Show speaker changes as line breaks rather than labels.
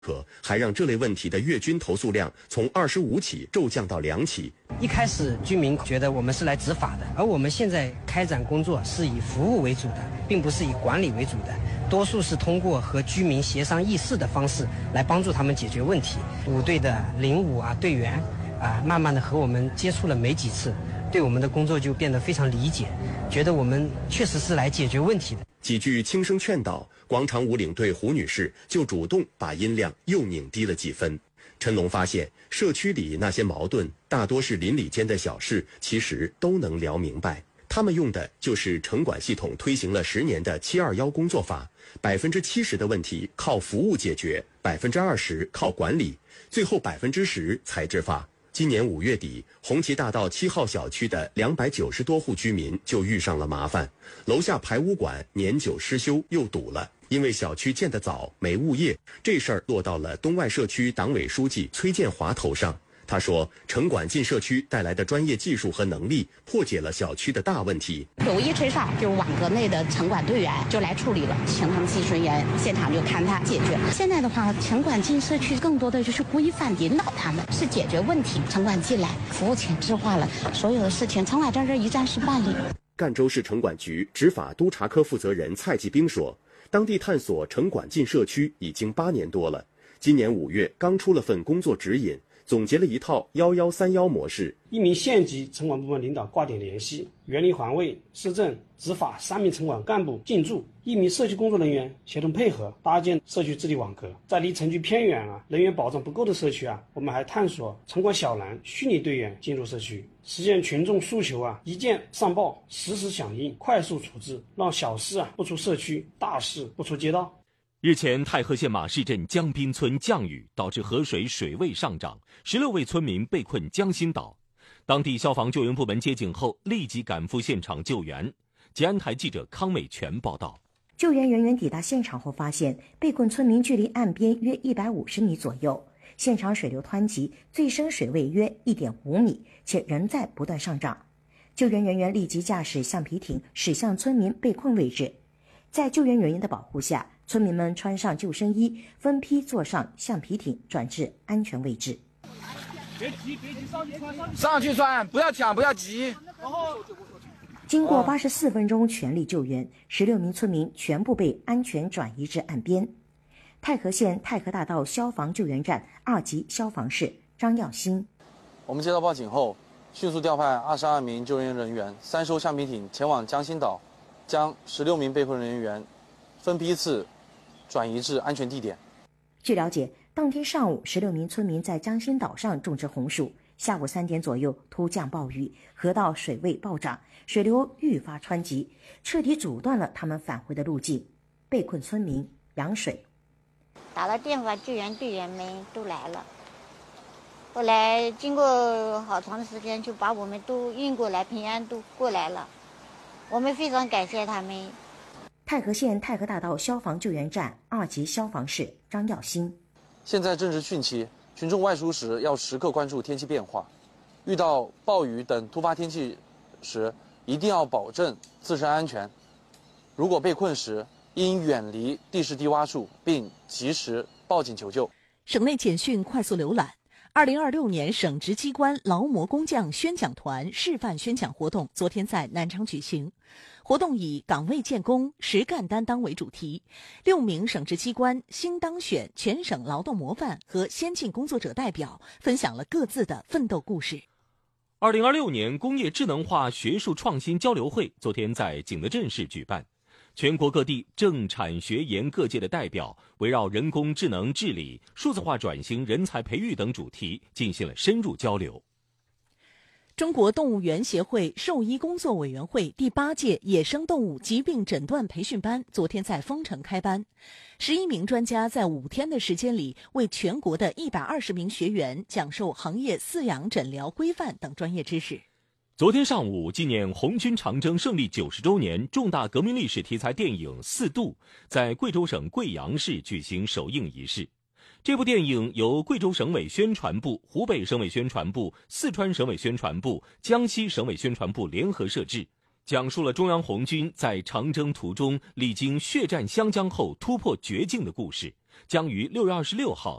还让这类问题的月均投诉量从25起骤降到2起。
一开始居民觉得我们是来执法的，而我们现在开展工作是以服务为主的，并不是以管理为主的，多数是通过和居民协商议事的方式来帮助他们解决问题。5队的05队员慢慢的和我们接触了没几次，对我们的工作就变得非常理解，觉得我们确实是来解决问题的。
几句轻声劝导，广场舞领队胡女士就主动把音量又拧低了几分。陈龙发现，社区里那些矛盾大多是邻里间的小事，其实都能聊明白。他们用的就是城管系统推行了10年的721工作法，70%的问题靠服务解决，20%靠管理，最后10%才执法。今年5月底，红旗大道7号小区的290多户居民就遇上了麻烦，楼下排污管年久失修又堵了。因为小区建得早，没物业，这事儿落到了东外社区党委书记崔建华头上。他说，城管进社区带来的专业技术和能力，破解了小区的大问题。
有一吹哨，就是网格内的城管队员就来处理了，请他们技术人员现场就看他解决。现在的话，城管进社区更多的就是规范引导他们，是解决问题。城管进来，服务潜质化了，所有的事情城管在这一站式办理。
赣州市城管局执法督察科负责人蔡继兵说，当地探索城管进社区已经8年多了，今年5月刚出了份工作指引，总结了一套1131模式。
1名县级城管部门领导挂点联系，园林环卫、市政、执法3名城管干部进驻，1名社区工作人员协同配合搭建社区治理网格。在离城区偏远人员保障不够的社区我们还探索城管小蓝虚拟队员进入社区，实现群众诉求一键上报，实时响应，快速处置，让小事不出社区，大事不出街道。
日前，太和县马市镇江滨村降雨导致河水水位上涨，16位村民被困江心岛。当地消防救援部门接警后，立即赶赴现场救援。吉安台记者康美全报道。
救援人员抵达现场后，发现被困村民距离岸边约150米左右，现场水流湍急，最深水位约1.5米，且仍在不断上涨。救援人员立即驾驶橡皮艇驶向村民被困位置，在救援人员的保护下，村民们穿上救生衣，分批坐上橡皮艇转至安全位置。
别急，上去穿，不要抢，不要急。
经过84分钟全力救援，16名村民全部被安全转移至岸边。太和县太和大道消防救援站2级消防士张耀新：
我们接到报警后，迅速调派22名救援人员，3艘橡皮艇前往江心岛，将16名被困人员分批次转移至安全地点。
据了解，当天上午16名村民在江心岛上种植红薯，下午3点左右突降暴雨，河道水位暴涨，水流愈发湍急，彻底阻断了他们返回的路径。被困村民杨水：
打了电话，救援队员们都来了，后来经过好长的时间，就把我们都运过来，平安都过来了，我们非常感谢他们。
太和县太和大道消防救援站2级消防士张耀新：
现在正值汛期，群众外出时要时刻关注天气变化，遇到暴雨等突发天气时，一定要保证自身安全。如果被困时，应远离地势低洼处，并及时报警求救。
省内简讯快速浏览。2026年省直机关劳模工匠宣讲团示范宣讲活动昨天在南昌举行。活动以岗位建功、实干担当为主题，6名省直机关新当选全省劳动模范和先进工作者代表分享了各自的奋斗故事。
2026年工业智能化学术创新交流会昨天在景德镇市举办，全国各地政产学研各界的代表围绕人工智能治理、数字化转型、人才培育等主题进行了深入交流。
中国动物园协会兽医工作委员会第8届野生动物疾病诊断培训班昨天在丰城开班，11名专家在5天的时间里，为全国的120名学员讲授行业饲养诊疗规范等专业知识。
昨天上午，纪念红军长征胜利90周年重大革命历史题材电影《四渡》在贵州省贵阳市举行首映仪式。这部电影由贵州省委宣传部、湖北省委宣传部、四川省委宣传部、江西省委宣传部联合摄制，讲述了中央红军在长征途中历经血战湘江后突破绝境的故事， 将于6月26号